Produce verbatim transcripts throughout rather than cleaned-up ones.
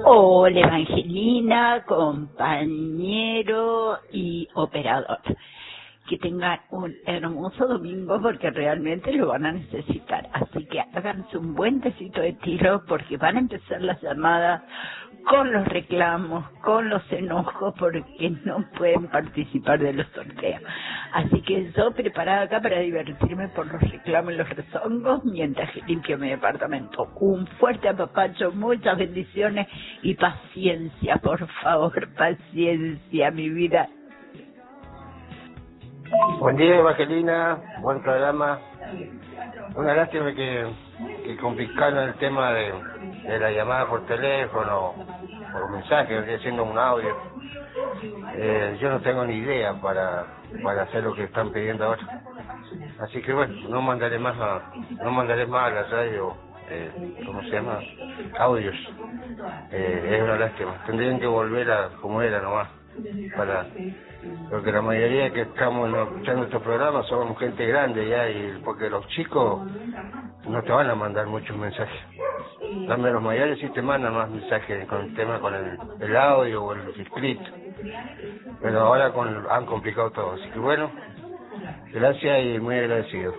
Hola Evangelina, compañero y operador. Que tengan un hermoso domingo porque realmente lo van a necesitar. Así que háganse un buen tecito de tiro porque van a empezar las llamadas con los reclamos, con los enojos porque no pueden participar de los sorteos. Así que yo preparada acá para divertirme por los reclamos y los rezongos mientras limpio mi departamento. Un fuerte apapacho, muchas bendiciones y paciencia, por favor, paciencia, mi vida. Buen día, Evangelina, buen programa. Una lástima que, que complicaron el tema de, de la llamada por teléfono, por mensaje, vendría siendo un audio. Eh, yo no tengo ni idea para, para hacer lo que están pidiendo ahora. Así que bueno, no mandaré más a, no mandaré más a la radio, eh, ¿cómo se llama? Audios. Eh, es una lástima. Tendrían que volver a como era nomás. Para porque la mayoría que estamos escuchando estos programas somos gente grande ya, y porque los chicos no te van a mandar muchos mensajes. También los mayores sí te mandan más mensajes con el tema, con el, el audio o el escrito, pero ahora con, han complicado todo. Así que bueno, gracias y muy agradecido.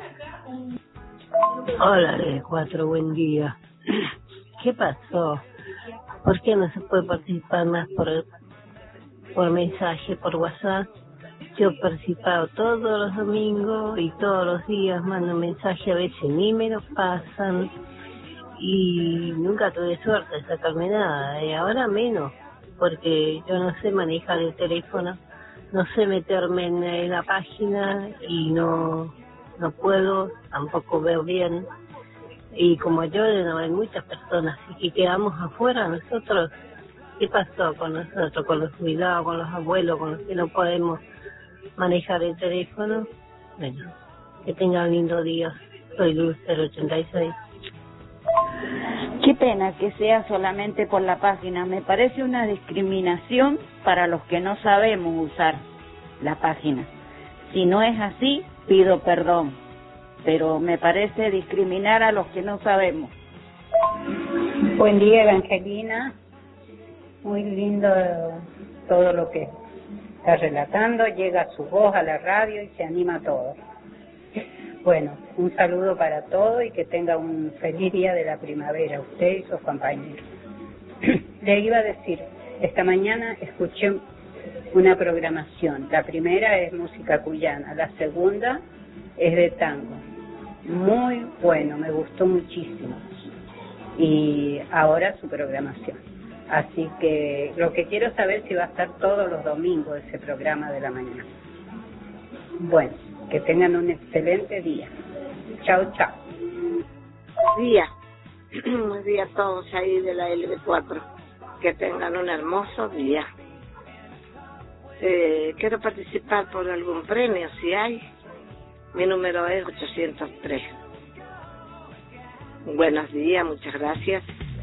Hola de cuatro, buen día. ¿Qué pasó? ¿Por qué no se puede participar más por el por mensaje, por WhatsApp? Yo he participado todos los domingos y todos los días mando mensaje, a veces ni me lo pasan y nunca tuve suerte de sacarme nada, y ahora menos, porque yo no sé manejar el teléfono, no sé meterme en, en la página y no no puedo, tampoco veo bien, y como yo no hay muchas personas y que quedamos afuera nosotros. ¿Qué pasó con nosotros, con los cuidados, con los abuelos, con los que no podemos manejar el teléfono? Bueno, que tengan lindo día. Soy Luz del ochenta y seis. Qué pena que sea solamente por la página. Me parece una discriminación para los que no sabemos usar la página. Si no es así, pido perdón. Pero me parece discriminar a los que no sabemos. Buen día, Evangelina. Muy lindo todo lo que está relatando, llega su voz a la radio y se anima a todo. Bueno, un saludo para todos y que tenga un feliz día de la primavera, usted y sus compañeros. Le iba a decir, esta mañana escuché una programación. La primera es música cuyana, la segunda es de tango. Muy bueno, me gustó muchísimo. Y ahora su programación. Así que lo que quiero saber es si va a estar todos los domingos ese programa de la mañana. Bueno, que tengan un excelente día. Chao, chao. Buenos días. Buenos días a todos ahí de la L B cuatro. Que tengan un hermoso día. Eh, quiero participar por algún premio, si hay. Mi número es ochocientos tres. Buenos días, muchas gracias.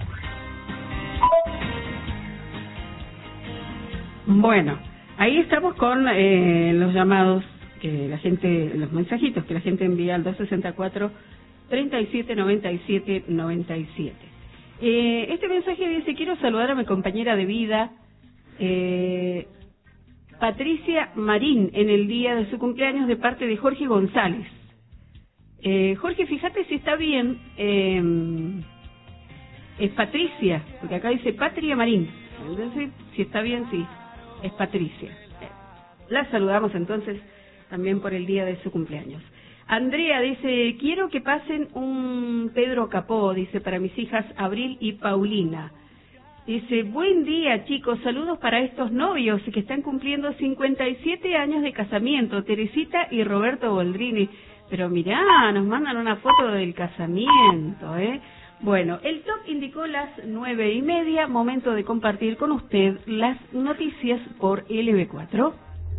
Bueno, ahí estamos con eh, los llamados, que la gente, los mensajitos que la gente envía al dos sesenta y cuatro, treinta y siete, noventa y siete, noventa y siete. Eh, este mensaje dice: quiero saludar a mi compañera de vida, eh, Patricia Marín, en el día de su cumpleaños de parte de Jorge González. Eh, Jorge, fíjate si está bien, eh, es Patricia, porque acá dice Patria Marín, entonces si está bien, sí. Es Patricia. La saludamos entonces también por el día de su cumpleaños. Andrea dice: quiero que pasen un Pedro Capó, dice, para mis hijas Abril y Paulina. Dice: buen día, chicos, saludos para estos novios que están cumpliendo cincuenta y siete años de casamiento, Teresita y Roberto Boldrini. Pero mirá, nos mandan una foto del casamiento, ¿eh? Bueno, el top indicó las nueve y media, momento de compartir con usted las noticias por L B cuatro.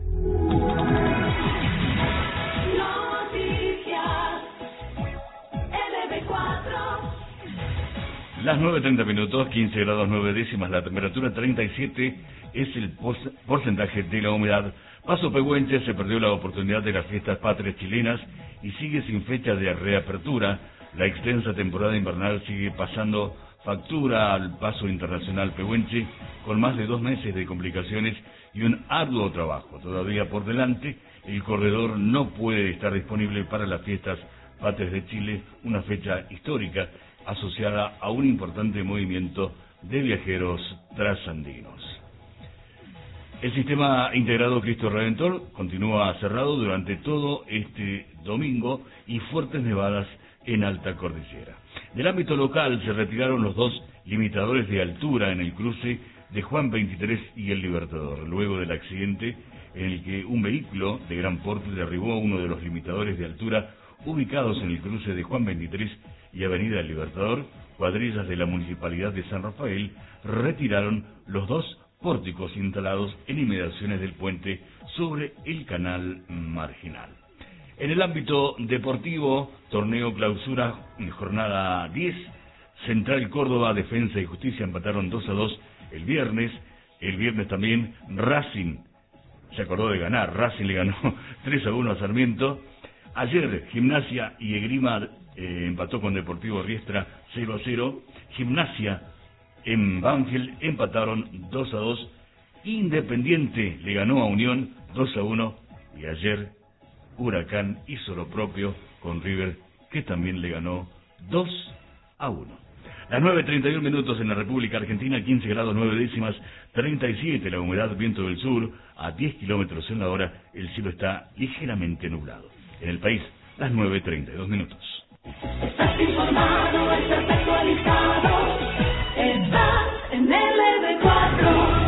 Noticias L B cuatro. Las nueve treinta minutos, quince grados nueve décimas, la temperatura treinta y siete es el porcentaje de la humedad. Paso Pehuenche se perdió la oportunidad de las fiestas patrias chilenas y sigue sin fecha de reapertura. La extensa temporada invernal sigue pasando factura al paso internacional pehuenche con más de dos meses de complicaciones y un arduo trabajo. Todavía por delante, el corredor no puede estar disponible para las fiestas patrias de Chile, una fecha histórica asociada a un importante movimiento de viajeros trasandinos. El sistema integrado Cristo Redentor continúa cerrado durante todo este domingo y fuertes nevadas en alta cordillera. Del ámbito local se retiraron los dos limitadores de altura en el cruce de Juan veintitrés y El Libertador, luego del accidente en el que un vehículo de gran porte derribó uno de los limitadores de altura ubicados en el cruce de Juan veintitrés y Avenida El Libertador. Cuadrillas de la Municipalidad de San Rafael retiraron los dos pórticos instalados en inmediaciones del puente sobre el canal marginal. En el ámbito deportivo, torneo clausura, jornada diez, Central Córdoba, Defensa y Justicia empataron dos a dos el viernes. El viernes también Racing se acordó de ganar, Racing le ganó tres a uno a Sarmiento. Ayer Gimnasia y Esgrima eh, empató con Deportivo Riestra cero a cero. Gimnasia en Banfield empataron dos a dos. Independiente le ganó a Unión dos a uno. Y ayer Huracán hizo lo propio con River, que también le ganó dos a uno. Las nueve treinta y uno minutos en la República Argentina, quince grados nueve décimas, treinta y siete la humedad, viento del sur a diez kilómetros en la hora, el cielo está ligeramente nublado. En el país, las nueve treinta y dos minutos. Estás informado, estás actualizado, estás en L B cuatro.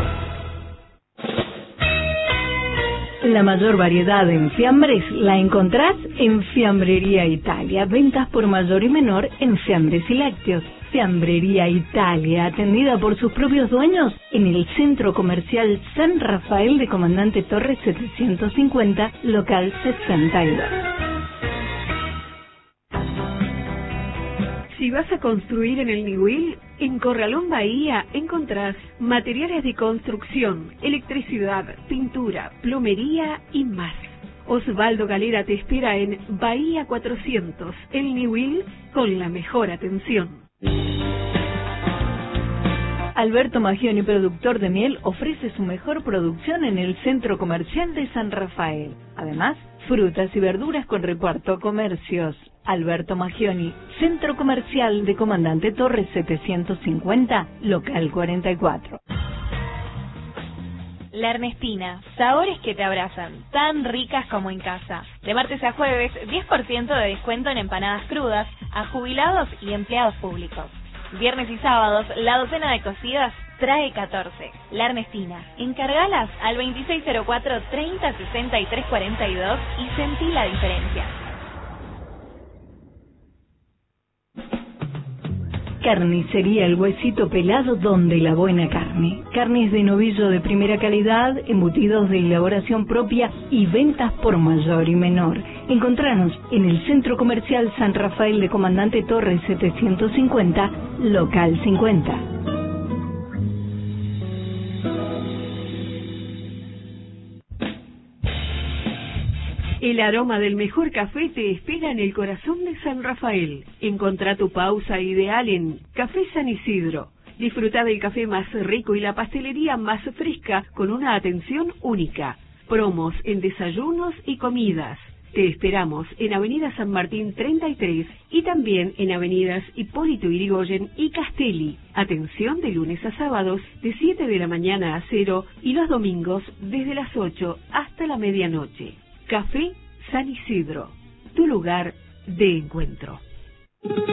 La mayor variedad en fiambres la encontrás en Fiambrería Italia. Ventas por mayor y menor en fiambres y lácteos. Fiambrería Italia, atendida por sus propios dueños en el Centro Comercial San Rafael de Comandante Torres setecientos cincuenta, local sesenta y dos. Si vas a construir en el Niwil, en Corralón Bahía encontrás materiales de construcción, electricidad, pintura, plomería y más. Osvaldo Galera te espera en Bahía cuatrocientos, el Niwil, con la mejor atención. Alberto Magioni, productor de miel, ofrece su mejor producción en el Centro Comercial de San Rafael. Además, frutas y verduras con reparto comercios. Alberto Magioni, Centro Comercial de Comandante Torres setecientos cincuenta, local cuarenta y cuatro. La Ernestina, sabores que te abrazan, tan ricas como en casa. De martes a jueves, diez por ciento de descuento en empanadas crudas a jubilados y empleados públicos. Viernes y sábados, la docena de cocidas trae catorce. La Ernestina, encargalas al veintiséis cero cuatro, treinta sesenta y tres cuarenta y dos y sentí la diferencia. Carnicería El Huesito Pelado, donde la buena carne. Carnes de novillo de primera calidad, embutidos de elaboración propia y ventas por mayor y menor. Encontranos en el Centro Comercial San Rafael de Comandante Torres setecientos cincuenta, local cincuenta. El aroma del mejor café te espera en el corazón de San Rafael. Encontrá tu pausa ideal en Café San Isidro. Disfruta del café más rico y la pastelería más fresca con una atención única. Promos en desayunos y comidas. Te esperamos en Avenida San Martín treinta y tres y también en Avenidas Hipólito Yrigoyen y Castelli. Atención de lunes a sábados de siete de la mañana a cero y los domingos desde las ocho hasta la medianoche. Café San Isidro, tu lugar de encuentro.